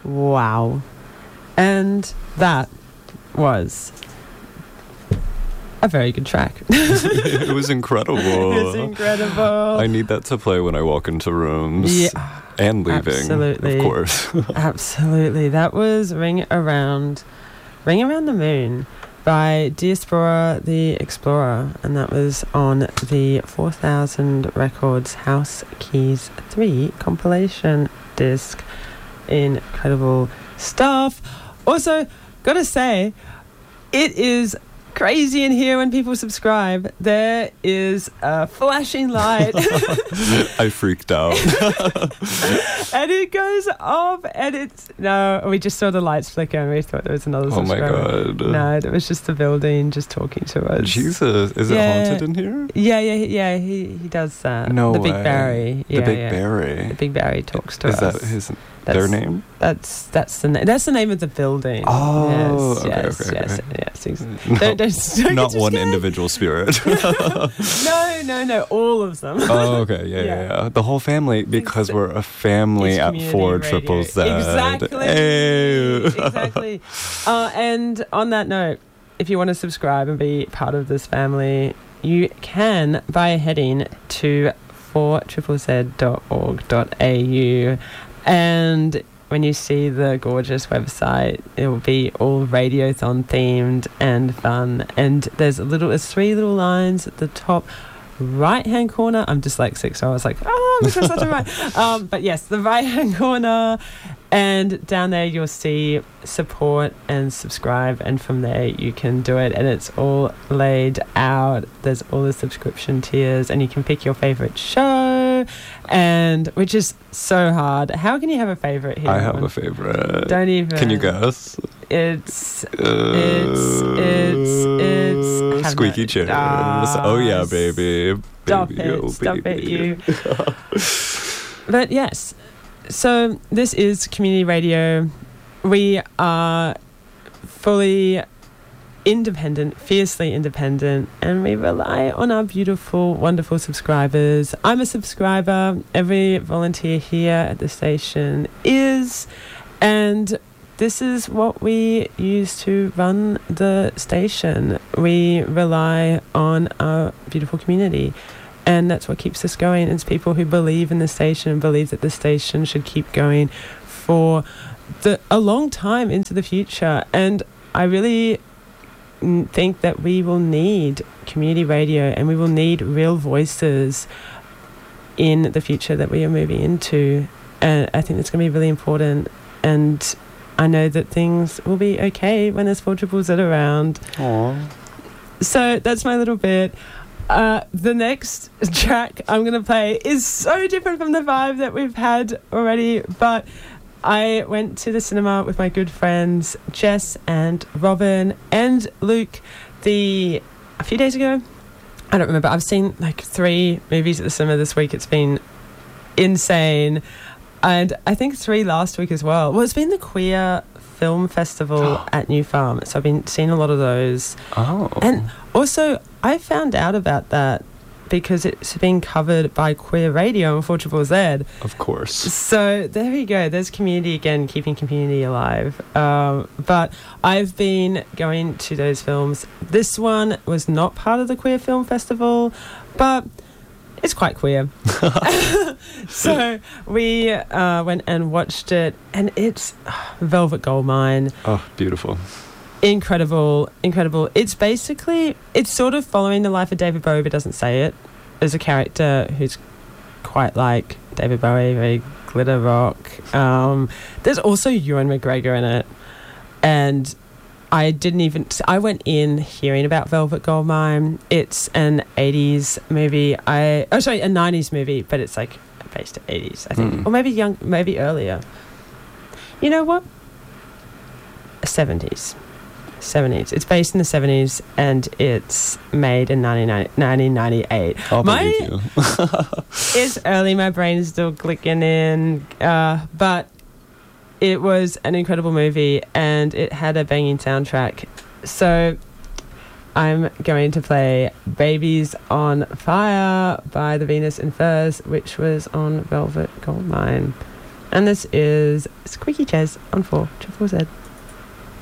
Wow. And that was a very good track. It was incredible. It was incredible. I need that to play when I walk into rooms. Yeah. And leaving, Absolutely. of course. Absolutely. That was Ring Around the Moon by Diaspora the Explorer, and that was on the 4000 Records House Keys 3 compilation disc. Incredible stuff. Also, gotta say, it is crazy in here when people subscribe. There is a flashing light. I freaked out. And it goes off, and we just saw the lights flicker and we thought there was another subscriber. Oh my god. No, it was just the building just talking to us. Jesus, is it haunted in here? Yeah, he does that. No the Big way. Barry. The Big Barry. The Big Barry talks to us. Is that their name? That's the name of the building. Oh, yes, okay. Don't Not get one scared. individual spirit. No, all of them. Oh, okay, yeah. The whole family, because we're a family at community 4 radio. Triple Z. Exactly. Ew. Exactly. And on that note, if you want to subscribe and be part of this family, you can by heading to 4ZZZ.org.au, and when you see the gorgeous website, it will be all Radiothon themed and fun. And there's 3 little lines at the top right hand corner. I'm dyslexic, so I was like, which was such a right. But yes, the right hand corner, and down there you'll see support and subscribe, and from there you can do it, and it's all laid out. There's all the subscription tiers, and you can pick your favorite show, and which is so hard. How can you have a favorite here? I have a favorite. Don't even. Can you guess? It's Squeaky Chairs. Oh yeah, baby. Stop baby, it. oh, Stop baby. it, you. But yes, so this is community radio. We are fully independent, fiercely independent, and we rely on our beautiful, wonderful subscribers. I'm a subscriber. Every volunteer here at the station is, and this is what we use to run the station. We rely on our beautiful community, and that's what keeps us going. It's people who believe in the station and believe that the station should keep going for a long time into the future. And I really think that we will need community radio, and we will need real voices in the future that we are moving into. And I think that's going to be really important. And I know that things will be okay when there's 4ZZZ around. Aww. So that's my little bit. The next track I'm going to play is so different from the vibe that we've had already, but I went to the cinema with my good friends Jess and Robin and Luke a few days ago. I don't remember. I've seen 3 movies at the cinema this week. It's been insane. And I think 3 last week as well. Well, it's been the Queer Film Festival at New Farm, so I've been seeing a lot of those. Oh. And also, I found out about that because it's been covered by Queer Radio on 4ZZZ. Of course. So there you go. There's community again, keeping community alive. But I've been going to those films. This one was not part of the Queer Film Festival, but it's quite queer. So we went and watched it, and it's Velvet Goldmine. Oh, beautiful. Incredible. It's sort of following the life of David Bowie, but doesn't say it. There's a character who's quite like David Bowie, very glitter rock. There's also Ewan McGregor in it. And I went in hearing about Velvet Goldmine. It's an 80s movie. A 90s movie, but it's based at 80s, I think. Or maybe earlier. You know what? 70s. It's based in the 70s, and it's made in 1998. I'll believe you. It's early. My brain is still clicking in. But it was an incredible movie, and it had a banging soundtrack. So I'm going to play Babies on Fire by the Venus and Furs, which was on Velvet Goldmine. And this is Squeaky Jazz on 4 Triple Z.